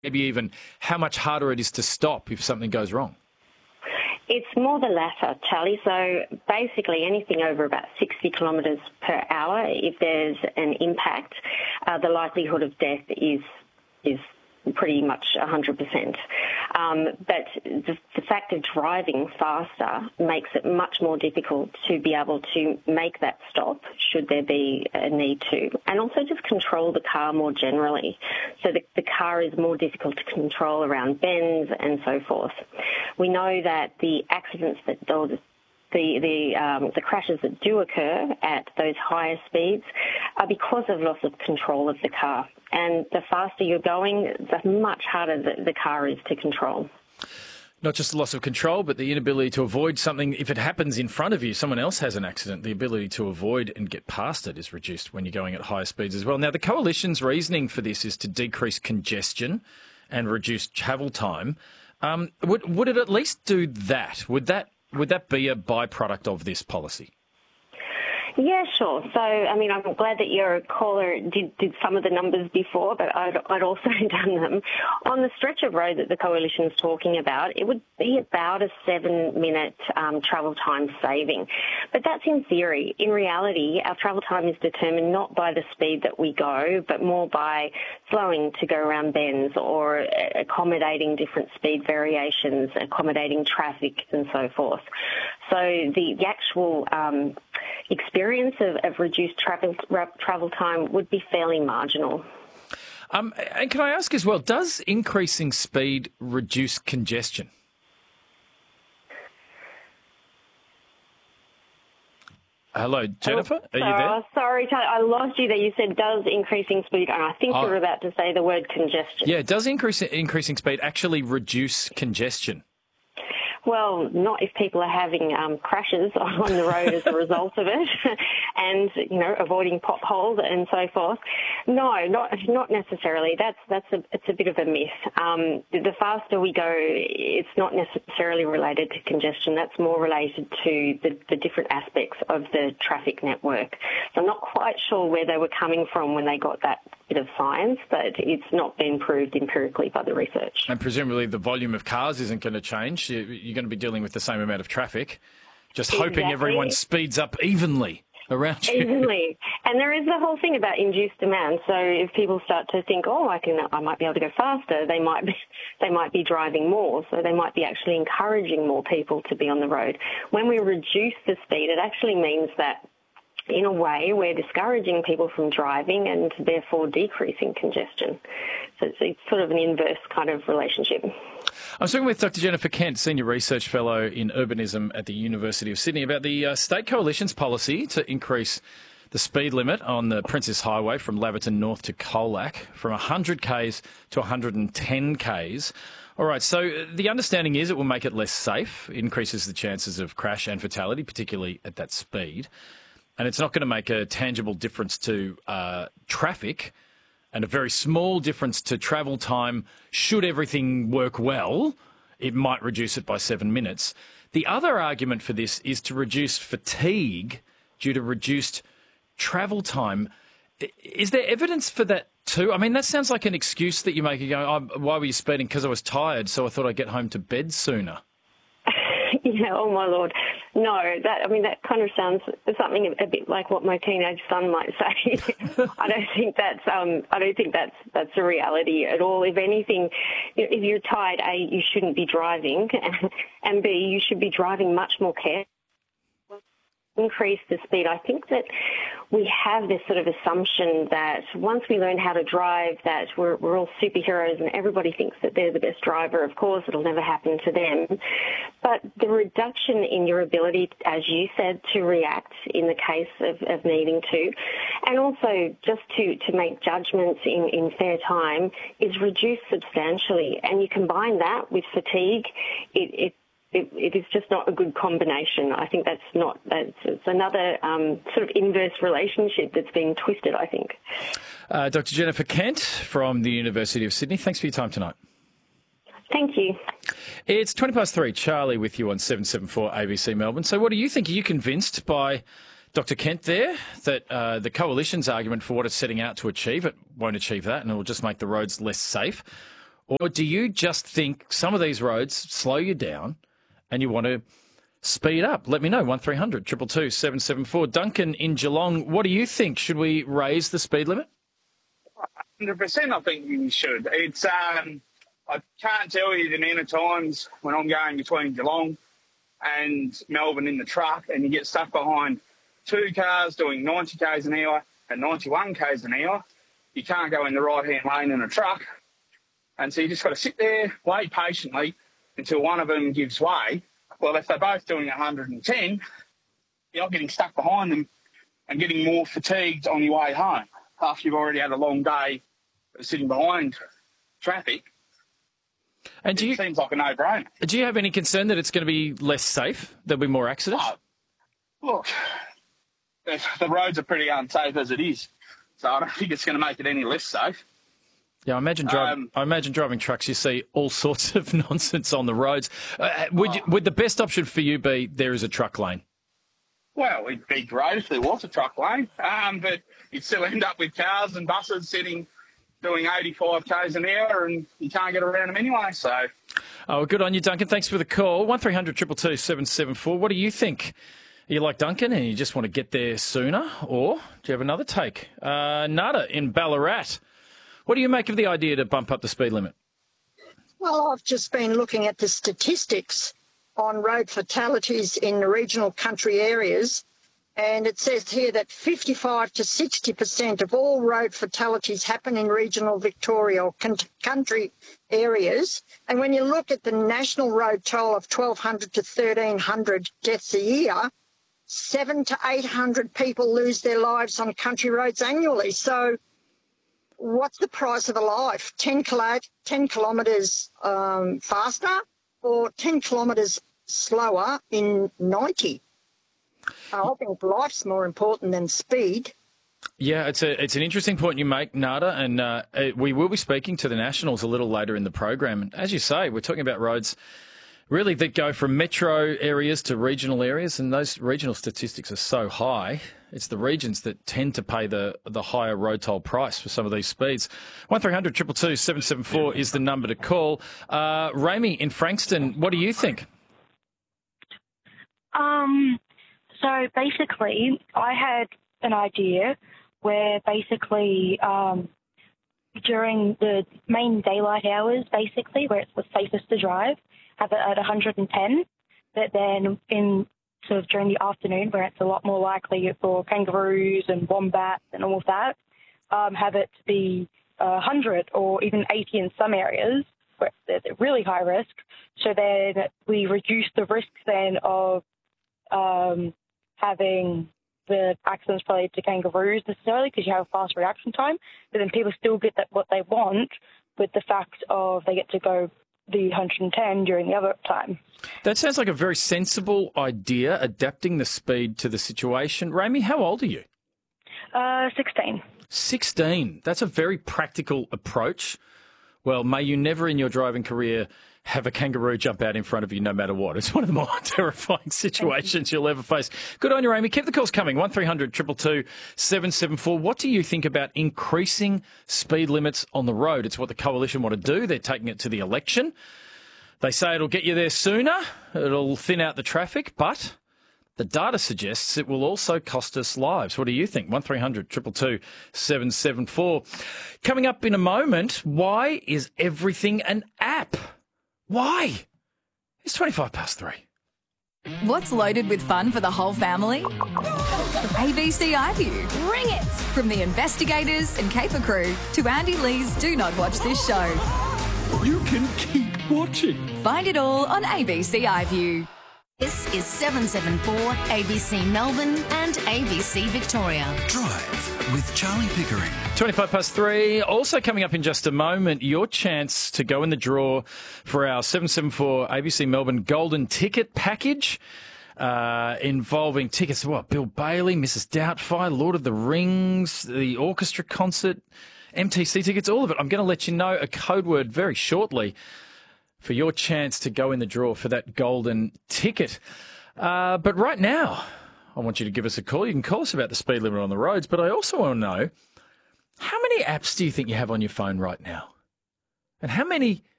maybe even how much harder it is to stop if something goes wrong? It's more the latter, Charlie. So basically anything over about 60 kilometres per hour, if there's an impact, the likelihood of death is pretty much 100%. But the fact of driving faster makes it much more difficult to be able to make that stop should there be a need to, and also just control the car more generally. So the car is more difficult to control around bends and so forth. We know that the accidents that the crashes that do occur at those higher speeds are because of loss of control of the car. And the faster you're going, the much harder the car is to control. Not just the loss of control, but the inability to avoid something. If it happens in front of you, someone else has an accident, the ability to avoid and get past it is reduced when you're going at higher speeds as well. Now, the Coalition's reasoning for this is to decrease congestion and reduce travel time. Would it at least do that? Would that be a byproduct of this policy? Yeah, sure. So, I mean, I'm glad that your caller did some of the numbers before, but I'd also done them. On the stretch of road that the Coalition's talking about, it would be about a 7-minute travel time saving. But that's in theory. In reality, our travel time is determined not by the speed that we go, but more by slowing to go around bends or accommodating different speed variations, accommodating traffic and so forth. So the actual experience of reduced travel time would be fairly marginal. And can I ask as well, does increasing speed reduce congestion? Hello, Jennifer, are you there? Sorry, I lost you there. You said, does increasing speed, and I think you were about to say the word congestion. Yeah, does increasing speed actually reduce congestion? Well, not if people are having crashes on the road as a result of it and, avoiding potholes and so forth. No, not necessarily. It's a bit of a myth. The faster we go, it's not necessarily related to congestion. That's more related to the different aspects of the traffic network. So I'm not quite sure where they were coming from when they got that bit of science, but it's not been proved empirically by the research. And presumably the volume of cars isn't going to change. You're going to be dealing with the same amount of traffic, just hoping everyone speeds up evenly around you. Evenly. And there is the whole thing about induced demand. So if people start to think, I might be able to go faster, they might be driving more. So they might be actually encouraging more people to be on the road. When we reduce the speed, it actually means that in a way, we're discouraging people from driving and therefore decreasing congestion. So it's sort of an inverse kind of relationship. I'm speaking with Dr. Jennifer Kent, Senior Research Fellow in Urbanism at the University of Sydney, about the State Coalition's policy to increase the speed limit on the Princess Highway from Laverton North to Colac from 100 k's to 110 k's. All right, so the understanding is it will make it less safe, increases the chances of crash and fatality, particularly at that speed. And it's not going to make a tangible difference to traffic and a very small difference to travel time. Should everything work well, it might reduce it by 7 minutes. The other argument for this is to reduce fatigue due to reduced travel time. Is there evidence for that too? I mean, that sounds like an excuse that you make. You go, why were you speeding? Because I was tired, so I thought I'd get home to bed sooner. Yeah, oh my Lord. No, that kind of sounds something a bit like what my teenage son might say. I don't think that's a reality at all. If anything, if you're tired, A, you shouldn't be driving, and B, you should be driving much more carefully. Increase the speed. I think that we have this sort of assumption that once we learn how to drive, that we're all superheroes and everybody thinks that they're the best driver. Of course, it'll never happen to them. But the reduction in your ability, as you said, to react in the case of needing to, and also just to make judgments in fair time is reduced substantially. And you combine that with fatigue, it is just not a good combination. I think it's another sort of inverse relationship that's being twisted, I think. Dr. Jennifer Kent from the University of Sydney, thanks for your time tonight. Thank you. It's 3:20. Charlie with you on 774 ABC Melbourne. So what do you think? Are you convinced by Dr. Kent there that the Coalition's argument for what it's setting out to achieve, it won't achieve that and it will just make the roads less safe? Or do you just think some of these roads slow you down and you want to speed up? Let me know, 1300 222 774. Duncan in Geelong, what do you think? Should we raise the speed limit? 100% I think you should. It's I can't tell you the amount of times when I'm going between Geelong and Melbourne in the truck and you get stuck behind two cars doing 90 k's an hour and 91 k's an hour. You can't go in the right-hand lane in a truck. And so you just got to sit there, wait patiently until one of them gives way. Well, if they're both doing 110, you're not getting stuck behind them and getting more fatigued on your way home after you've already had a long day sitting behind traffic. And it seems like a no-brainer. Do you have any concern that it's going to be less safe? There'll be more accidents? Look, the roads are pretty unsafe as it is, so I don't think it's going to make it any less safe. Yeah, I imagine driving trucks, you see all sorts of nonsense on the roads. Would the best option for you be there is a truck lane? Well, it'd be great if there was a truck lane, but you'd still end up with cars and buses sitting doing 85 k's an hour and you can't get around them anyway. So, oh, good on you, Duncan. Thanks for the call. 1300 222 774. What do you think? Are you like Duncan and you just want to get there sooner, or do you have another take? Nada in Ballarat. What do you make of the idea to bump up the speed limit? Well, I've just been looking at the statistics on road fatalities in the regional country areas, and it says here that 55 to 60% of all road fatalities happen in regional Victoria or country areas. And when you look at the national road toll of 1,200 to 1,300 deaths a year, 700 to 800 people lose their lives on country roads annually. So what's the price of a life? 10 kilometres faster or 10 kilometres slower in 90? I think life's more important than speed. Yeah, it's an interesting point you make, Nada, and we will be speaking to the Nationals a little later in the program. And as you say, we're talking about roads really that go from metro areas to regional areas, and those regional statistics are so high. It's the regions that tend to pay the higher road toll price for some of these speeds. 1300 222 774 is the number to call. Raimi in Frankston, what do you think? So basically, I had an idea where basically during the main daylight hours, basically, where it's the safest to drive, have it at 110, but then in sort of during the afternoon, where it's a lot more likely for kangaroos and wombats and all of that, have it to be 100 or even 80 in some areas where there's a really high risk. So then we reduce the risk then of having the accidents related to kangaroos necessarily, because you have a fast reaction time, but then people still get what they want with the fact of they get to go the 110 during the other time. That sounds like a very sensible idea, adapting the speed to the situation. Raimi, how old are you? 16. 16. That's a very practical approach. Well, may you never in your driving career have a kangaroo jump out in front of you no matter what. It's one of the more terrifying situations you'll ever face. Good on you, Amy. Keep the calls coming. 1300 222 774. What do you think about increasing speed limits on the road? It's what the Coalition want to do. They're taking it to the election. They say it'll get you there sooner. It'll thin out the traffic, but the data suggests it will also cost us lives. What do you think? 1300 222 774. Coming up in a moment, why is everything an app? Why? It's 3. What's loaded with fun for the whole family? ABC iView. Bring it! From the investigators and Caper crew to Andy Lee's Do Not Watch This Show. You can keep watching. Find it all on ABC iView. This is 774 ABC Melbourne and ABC Victoria. Drive with Charlie Pickering. 3. Also coming up in just a moment, your chance to go in the draw for our 774 ABC Melbourne Golden Ticket Package, involving tickets to Bill Bailey, Mrs. Doubtfire, Lord of the Rings, the orchestra concert, MTC tickets, all of it. I'm going to let you know a code word very shortly for your chance to go in the draw for that golden ticket. But right now, I want you to give us a call. You can call us about the speed limit on the roads, but I also want to know, how many apps do you think you have on your phone right now? And how many